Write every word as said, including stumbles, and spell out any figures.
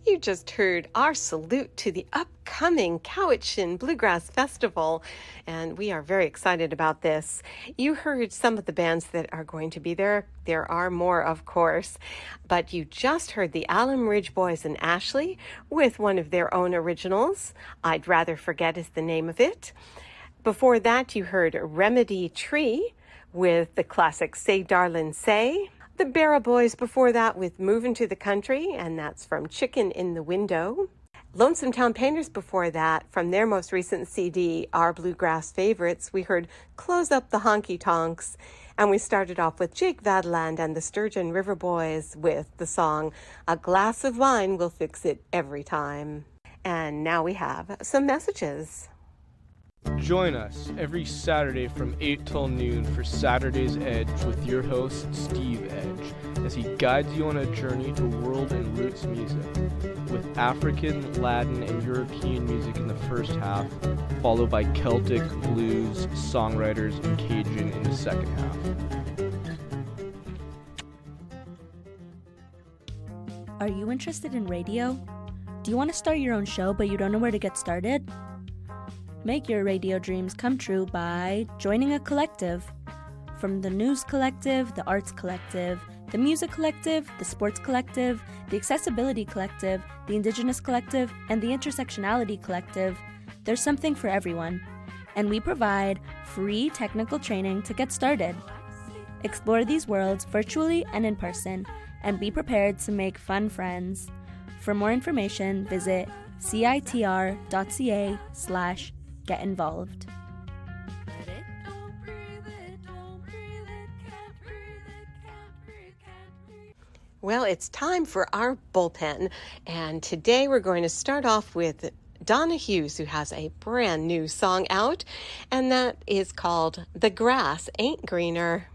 You just heard our salute to the upcoming Cowichan Bluegrass Festival, and we are very excited about this. You heard some of the bands that are going to be there. There are more, of course, but you just heard the Alum Ridge Boys in Ashley with one of their own originals. I'd Rather Forget is the name of it. Before that, you heard Remedy Tree with the classic Say Darlin' Say. The Barra Boys before that with Movin' to the Country, and that's from Chicken in the Window. Lonesome Town Painters before that, from their most recent C D, Our Bluegrass Favorites, we heard Close Up the Honky Tonks, and we started off with Jake Vadland and the Sturgeon River Boys with the song A Glass of Wine Will Fix It Every Time. And now we have some messages. Join us every Saturday from eight till noon for Saturday's Edge with your host, Steve Edge, as he guides you on a journey to world and roots music, with African, Latin, and European music in the first half, followed by Celtic, blues, songwriters, and Cajun in the second half. Are you interested in radio? Do you want to start your own show but you don't know where to get started? Make your radio dreams come true by joining a collective. From the News Collective, the Arts Collective, the Music Collective, the Sports Collective, the Accessibility Collective, the Indigenous Collective, and the Intersectionality Collective, there's something for everyone. And we provide free technical training to get started. Explore these worlds virtually and in person, and be prepared to make fun friends. For more information, visit citr.ca slash get involved. Well, it's time for our bullpen, and today we're going to start off with Donna Hughes, who has a brand new song out, and that is called The Grass Ain't Greener.